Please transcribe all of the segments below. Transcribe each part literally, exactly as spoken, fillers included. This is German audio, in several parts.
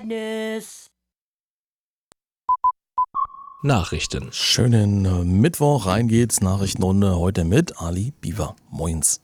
Dennis. Nachrichten. Schönen äh, Mittwoch, rein geht's, Nachrichtenrunde heute mit Ali Biewer. Moins.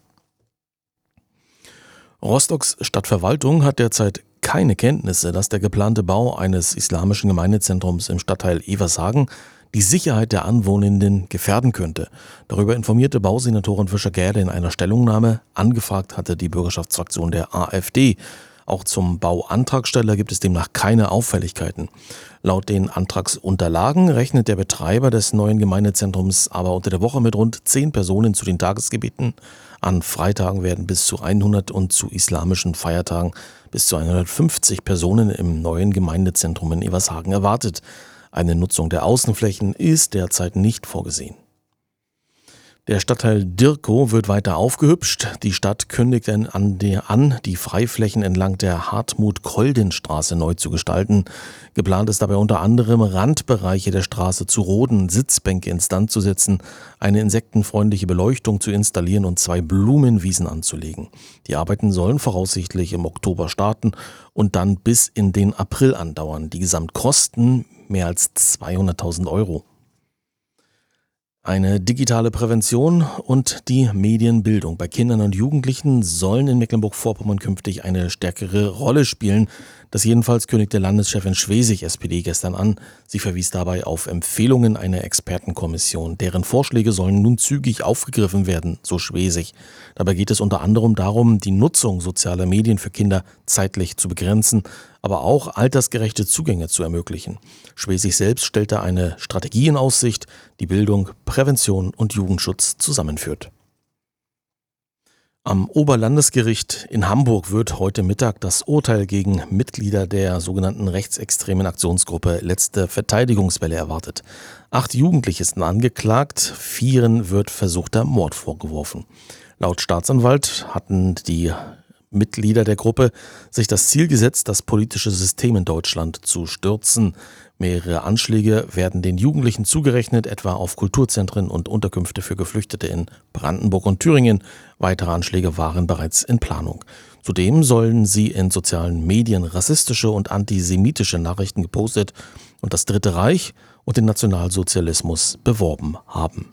Rostocks Stadtverwaltung hat derzeit keine Kenntnisse, dass der geplante Bau eines islamischen Gemeindezentrums im Stadtteil Evershagen die Sicherheit der Anwohnenden gefährden könnte. Darüber informierte Bausenatorin Fischer-Gerde in einer Stellungnahme. Angefragt hatte die Bürgerschaftsfraktion der AfD. Auch zum Bauantragsteller gibt es demnach keine Auffälligkeiten. Laut den Antragsunterlagen rechnet der Betreiber des neuen Gemeindezentrums aber unter der Woche mit rund zehn Personen zu den Tagesgebeten. An Freitagen werden bis zu hundert und zu islamischen Feiertagen bis zu hundertfünfzig Personen im neuen Gemeindezentrum in Evershagen erwartet. Eine Nutzung der Außenflächen ist derzeit nicht vorgesehen. Der Stadtteil Dirkow wird weiter aufgehübscht. Die Stadt kündigt an, die Freiflächen entlang der Hartmut-Kolden-Straße neu zu gestalten. Geplant ist dabei unter anderem, Randbereiche der Straße zu roden, Sitzbänke instand zu setzen, eine insektenfreundliche Beleuchtung zu installieren und zwei Blumenwiesen anzulegen. Die Arbeiten sollen voraussichtlich im Oktober starten und dann bis in den April andauern. Die Gesamtkosten mehr als zweihunderttausend Euro. Eine digitale Prävention und die Medienbildung bei Kindern und Jugendlichen sollen in Mecklenburg-Vorpommern künftig eine stärkere Rolle spielen. Das jedenfalls kündigte Landeschefin Schwesig, S P D, gestern an. Sie verwies dabei auf Empfehlungen einer Expertenkommission. Deren Vorschläge sollen nun zügig aufgegriffen werden, so Schwesig. Dabei geht es unter anderem darum, die Nutzung sozialer Medien für Kinder zeitlich zu begrenzen, aber auch altersgerechte Zugänge zu ermöglichen. Schwesig selbst stellte eine Strategie in Aussicht, die Bildung, Prävention und Jugendschutz zusammenführt. Am Oberlandesgericht in Hamburg wird heute Mittag das Urteil gegen Mitglieder der sogenannten rechtsextremen Aktionsgruppe Letzte Verteidigungswelle erwartet. Acht Jugendliche sind angeklagt, vieren wird versuchter Mord vorgeworfen. Laut Staatsanwalt hatten die Mitglieder der Gruppe sich das Ziel gesetzt, das politische System in Deutschland zu stürzen. Mehrere Anschläge werden den Jugendlichen zugerechnet, etwa auf Kulturzentren und Unterkünfte für Geflüchtete in Brandenburg und Thüringen. Weitere Anschläge waren bereits in Planung. Zudem sollen sie in sozialen Medien rassistische und antisemitische Nachrichten gepostet und das Dritte Reich und den Nationalsozialismus beworben haben.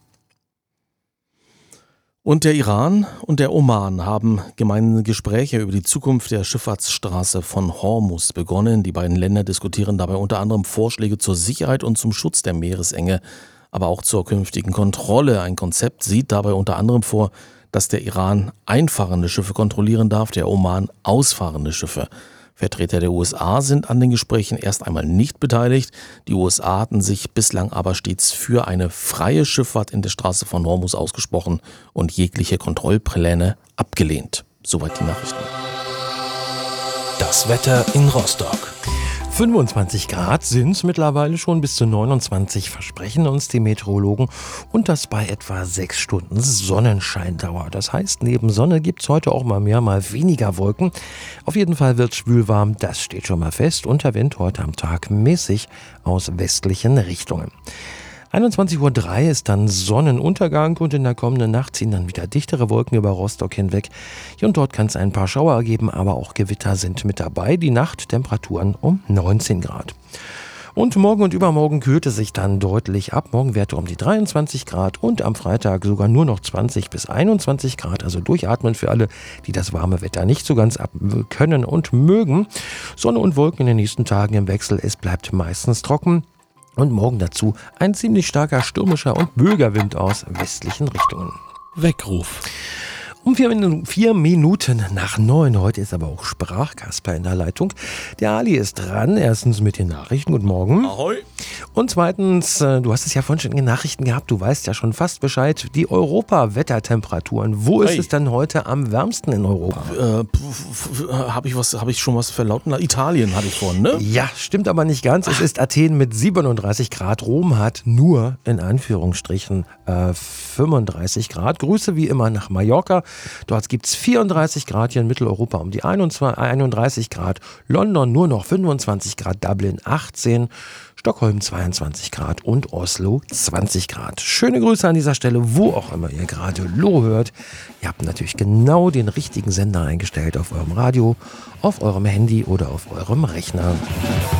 Und der Iran und der Oman haben gemeinsame Gespräche über die Zukunft der Schifffahrtsstraße von Hormuz begonnen. Die beiden Länder diskutieren dabei unter anderem Vorschläge zur Sicherheit und zum Schutz der Meeresenge, aber auch zur künftigen Kontrolle. Ein Konzept sieht dabei unter anderem vor, dass der Iran einfahrende Schiffe kontrollieren darf, der Oman ausfahrende Schiffe. Vertreter der U S A sind an den Gesprächen erst einmal nicht beteiligt. Die U S A hatten sich bislang aber stets für eine freie Schifffahrt in der Straße von Hormuz ausgesprochen und jegliche Kontrollpläne abgelehnt. Soweit die Nachrichten. Das Wetter in Rostock. fünfundzwanzig Grad sind mittlerweile schon, bis zu neunundzwanzig versprechen uns die Meteorologen, und das bei etwa sechs Stunden Sonnenscheindauer. Das heißt, neben Sonne gibt es heute auch mal mehr, mal weniger Wolken. Auf jeden Fall wird es schwülwarm, das steht schon mal fest, und der Wind heute am Tag mäßig aus westlichen Richtungen. einundzwanzig Uhr drei ist dann Sonnenuntergang und in der kommenden Nacht ziehen dann wieder dichtere Wolken über Rostock hinweg. Hier und dort kann es ein paar Schauer geben, aber auch Gewitter sind mit dabei. Die Nachttemperaturen um neunzehn Grad. Und morgen und übermorgen kühlt es sich dann deutlich ab. Morgen Werte um die dreiundzwanzig Grad und am Freitag sogar nur noch zwanzig bis einundzwanzig Grad. Also durchatmen für alle, die das warme Wetter nicht so ganz ab können und mögen. Sonne und Wolken in den nächsten Tagen im Wechsel. Es bleibt meistens trocken. Und morgen dazu ein ziemlich starker stürmischer und böiger Wind aus westlichen Richtungen. Weckruf. Um vier, Minuten, vier Minuten nach neun. Heute ist aber auch Sprachkasper in der Leitung. Der Ali ist dran. Erstens mit den Nachrichten. Guten Morgen. Ahoi. Und zweitens, du hast es ja vorhin schon in den Nachrichten gehabt. Du weißt ja schon fast Bescheid. Die Europa-Wettertemperaturen. Wo ist Hey. es denn heute am wärmsten in Europa? Äh, Habe ich, was, hab ich schon was verlauten? Na, Italien hatte ich vorhin, ne? Ja, stimmt aber nicht ganz. Es ist Athen mit siebenunddreißig Grad. Rom hat nur, in Anführungsstrichen, äh, fünfunddreißig Grad. Grüße wie immer nach Mallorca. Dort gibt es vierunddreißig Grad, hier in Mitteleuropa um die einunddreißig Grad, London nur noch fünfundzwanzig Grad, Dublin achtzehn, Stockholm zweiundzwanzig Grad und Oslo zwanzig Grad. Schöne Grüße an dieser Stelle, wo auch immer ihr gerade Lo hört. Ihr habt natürlich genau den richtigen Sender eingestellt auf eurem Radio, auf eurem Handy oder auf eurem Rechner.